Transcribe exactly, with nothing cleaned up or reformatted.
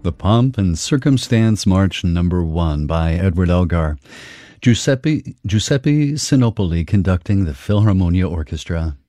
The Pomp and Circumstance March Number One by Edward Elgar. Giuseppe, Giuseppe Sinopoli conducting the Philharmonia Orchestra.